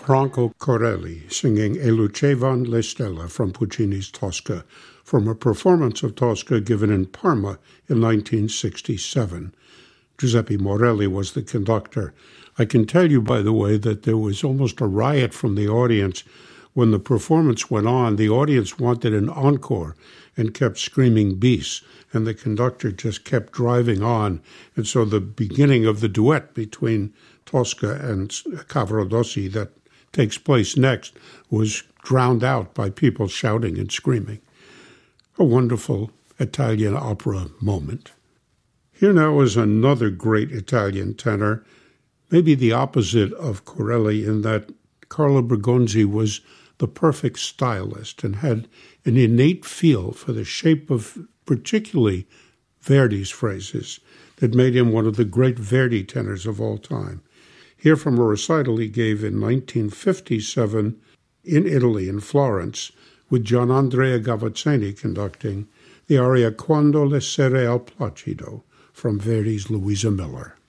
Franco Corelli singing E lucevan le stelle from Puccini's Tosca, from a performance of Tosca given in Parma in 1967. Giuseppe Morelli was the conductor. I can tell you, by the way, that there was almost a riot from the audience. When the performance went on, the audience wanted an encore and kept screaming bis, and the conductor just kept driving on. And so the beginning of the duet between Tosca and Cavaradossi that takes place next was drowned out by people shouting and screaming. A wonderful Italian opera moment. Here now is another great Italian tenor, maybe the opposite of Corelli in that Carlo Bergonzi was the perfect stylist and had an innate feel for the shape of particularly Verdi's phrases that made him one of the great Verdi tenors of all time. Here from a recital he gave in 1957 in Italy, in Florence, with Gianandrea Gavazzeni conducting the aria Quando le sere al placido from Verdi's Louisa Miller.